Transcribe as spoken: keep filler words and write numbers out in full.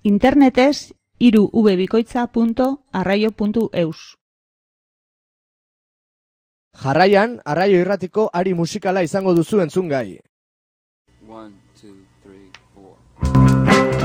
Internetez hiru w bikoitza puntu arraio puntu eus. Jarraian, Arraio Irratiko ari musikala izango duzu entzungai. One.